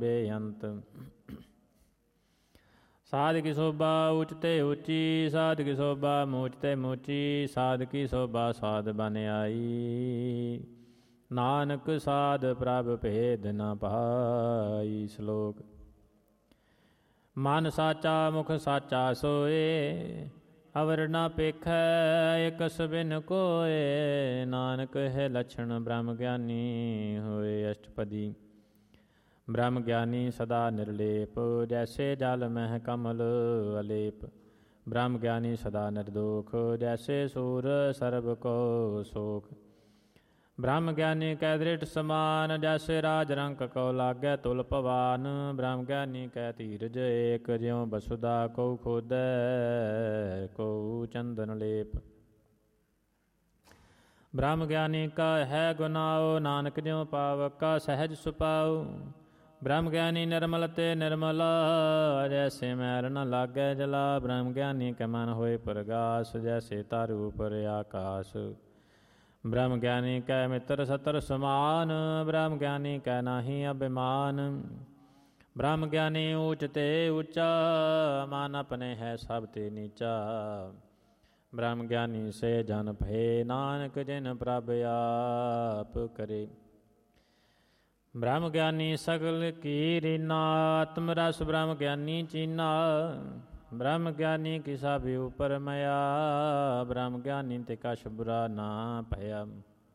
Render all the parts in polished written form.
ਬੇਅੰਤ। ਸਾਧ ਕੀ ਸੋਭਾ ਉੱਚ ਤੇ ਉੱਚੀ, ਸਾਧ ਕੀ ਸੋਭਾ ਮੂਚ ਤੇ ਮੂਚੀ, ਸਾਧ ਕੀ ਸੋਭਾ ਸਾਧ ਬਨ ਆਈ। ਨਾਨਕ ਸਾਧ ਪ੍ਰਭ ਭੇਦ ਨ ਪਾਈ। ਸ਼ਲੋਕ। ਮਨ ਸਾਚਾ ਮੁਖ ਸਾਚਾ ਸੋਏ, ਅਵਰ ਨ ਪੇਖੈ ਇਕਸ ਬਿਨ ਕੋਏ। ਨਾਨਕ ਹੈ ਲਛਣ ਬ੍ਰਹਮ ਗਿਆਨੀ ਹੋਏ। ਅਸ਼ਟਪਦੀ। ਬ੍ਰਹਮ ਗਿਆਨੀ ਸਦਾ ਨਿਰਲੇਪ, ਜੈਸੇ ਜਲ ਮਹਿ ਕਮਲ ਅਲੇਪ। ਬ੍ਰਹਮ ਗਿਆਨੀ ਸਦਾ ਨਿਰਦੋਖ, ਜੈਸੇ ਸੂਰ ਸਰਬ ਕੋ ਸੋਖ। ਬ੍ਰਹਮ ਗਿਆਨੀ ਕੈ ਦ੍ਰਿਢ ਸਮਾਨ, ਜੈਸੇ ਰਾਜ ਰੰਕ ਕਉ ਲਾਗੈ ਤੁਲ ਪਵਾਨ। ਬ੍ਰਹਮ ਗਿਆਨੀ ਕੈ ਧੀਰਜ ਏਕ, ਜਿਉ ਬਸੁਧਾ ਕਉ ਖੋਦੈ ਕਉ ਚੰਦਨ ਲੇਪ। ਬ੍ਰਹਮ ਗਿਆਨੀ ਕਾ ਹੈ ਗੁਨਾਉ, ਨਾਨਕ ਜਿਉ ਪਾਵਕਾ ਸਹਿਜ ਸੁਪਾਉ। ਬ੍ਰਹਮ ਗਿਆਨੀ ਨਿਰਮਲ ਤੇ ਨਿਰਮਲਾ, ਜੈਸੇ ਮੈਲ ਨ ਲਾਗੈ ਜਲਾ। ਬ੍ਰਹਮ ਗਿਆਨੀ ਕੈ ਮਨ ਹੋਏ ਪਰਗਾਸ, ਜੈਸੇ ਤਾਰੂ ਉਪਰ ਆਕਾਸ। ਬ੍ਰਹਮ ਗਿਆਨੀ ਕੈ ਮਿੱਤਰ ਸਤਰ ਸਮਾਨ, ਬ੍ਰਹਮ ਗਿਆਨੀ ਕੈ ਨਾਹੀ ਅਭਿਮਾਨ। ਬ੍ਰਹਮ ਗਿਆਨੀ ਊਚ ਤੇ ਊਚਾ, ਮਾਨ ਆਪਣੇ ਹੈ ਸਭ ਤੇ ਨੀਚਾ। ਬ੍ਰਹਮ ਗਿਆਨੀ ਸੇ ਜਨ ਭਏ, ਨਾਨਕ ਜਿਨ ਪ੍ਰਭ ਆਪ ਕਰੇ। ਬ੍ਰਹਮ ਗਿਆਨੀ ਸਗਲ ਕੀ ਰੀਨਾ, ਆਤਮ ਰਸ ਬ੍ਰਹਮ ਗਿਆਨੀ ਚੀਨਾ। ਬ੍ਰਹਮ ਗਿਆਨੀ ਕੀ ਸਭ ਉਪਰ ਮਇਆ, ਬ੍ਰਹਮ ਗਿਆਨੀ ਤੇ ਕਛ ਬੁਰਾ ਨਾ ਭਇਆ।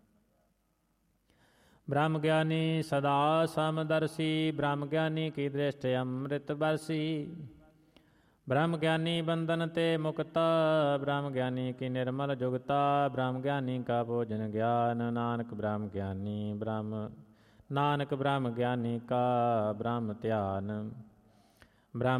ਬ੍ਰਹਮ ਗਿਆਨੀ ਸਦਾ ਸਮਦਰਸੀ, ਬ੍ਰਹਮ ਗਿਆਨੀ ਕੀ ਦ੍ਰਿਸ਼ਟ ਅੰਮ੍ਰਿਤ ਬਰਸੀ। ਬ੍ਰਹਮ ਗਿਆਨੀ ਬੰਧਨ ਤੇ ਮੁਕਤਾ, ਬ੍ਰਹਮ ਗਿਆਨੀ ਕੀ ਨਿਰਮਲ ਜੁਗਤਾ। ਬ੍ਰਹਮ ਗਿਆਨੀ ਕਾ ਭੋਜਨ ਗਿਆਨ, ਨਾਨਕ ਬ੍ਰਹਮ ਗਿਆਨੀ ਕਾ ਬ੍ਰਹਮ ਧਿਆਨ। ਬ੍ਰਹਮ